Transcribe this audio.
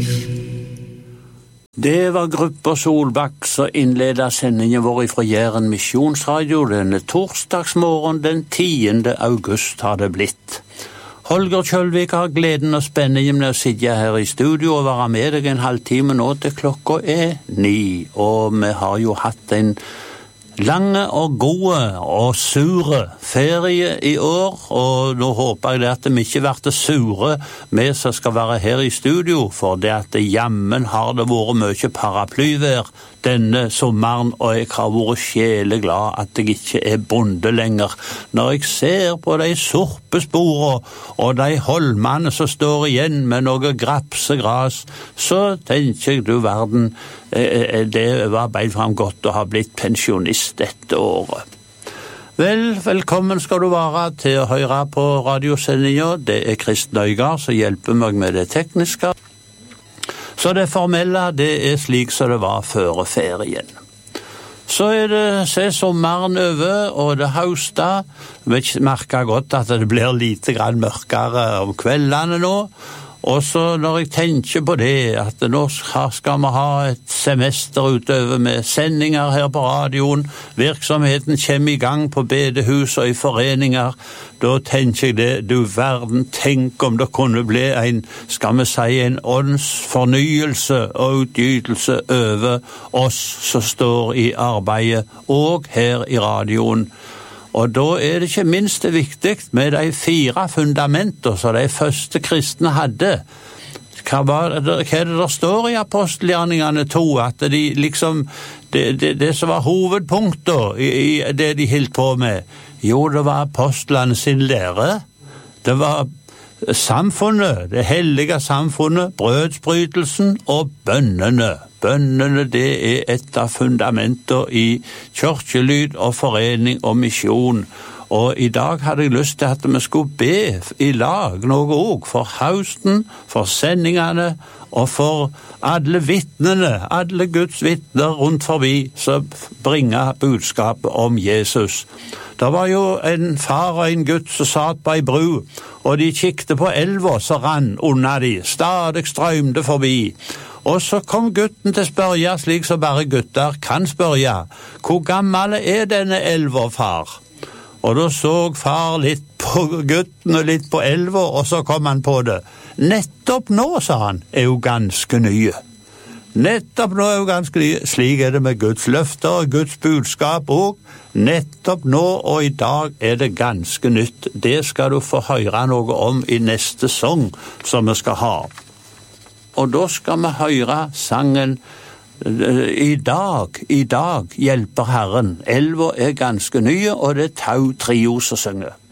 Det var Grupper Solbakk som innledet sendingen vår fra Jæren Misjonsradio denne torsdagsmorgen den 10. august har det blitt. Holger Kjølvik har gleden og spenningen med å sitte her i studio og være med deg en halvtime nå til klokka 9. Og vi har jo hatt en lange og gode og sure ferie i år, og nå håper jeg at vi ikke blir sure med som skal være her i studio, for det at jammen har det vært mye paraplyvær denne sommeren, og jeg har vært sjeleglad at jeg ikke bonde lenger. Når jeg ser på de sorpesporene og de holmene som står igjen med noe grapsegras, så tenker jeg du verden, det var beid fram godt å ha blitt pensjonist dette året. Vel, velkommen skal du være til å høre på radiosendingen. Det Kristen Øygard som hjelper meg med det tekniske. Så det formelle, det slik som det var før ferien. Så det sommeren over, og det høster. Vi merker godt at det blir lite grann mørkere om kveldene nå. Og så når jeg tenker på det, at nå skal vi ha et semester utover med sendinger her på radioen, virksomheten kommer i gang på bedehus og i foreninger, da tenker jeg det, du verden, tenk om det kunne bli skal vi si, en åndsfornyelse og utgytelse over oss som står i arbeidet, og her i radioen. Og da det ikke minst viktig med de 4 fundamenter som de første kristne hadde. Hva det der står i apostelgjerningene 2, at de liksom, det som var hovedpunkter i det de holdt på med, jo, det var apostlene sin lære, det var samfunnet, det hellige samfunnet, brødsbrytelsen og bønnene. Bønnene, det et av fundamenter i kirkelyd og forening og misjon. Og i dag hadde jeg lyst til at vi skulle be i lag noe også for høsten, for sendingene og for alle vittnene, alle Guds vittner rundt forbi som bringer budskapet om Jesus. Det var jo en far og en gutt som satt på ei bru, og de kikket på elva som rann under de, stadig strømde forbi. Og så kom gutten til å spørre, slik som bare gutter kan spørre, hvor gammel denne elva, far? Og da så far litt på gutten og litt på elva, og så kom han på det. Nettopp nå, sa han, jo ganske nye. Nettopp nå jo ganske nye. Slik det med Guds løfter og Guds budskap også. Nettopp nå og i dag det ganske nytt. Det skal du få høre noe om i neste sang som vi skal ha. Og da skal vi høre sangen I dag hjelper Herren. Elva ganske nye, og det Tau Trio som synger.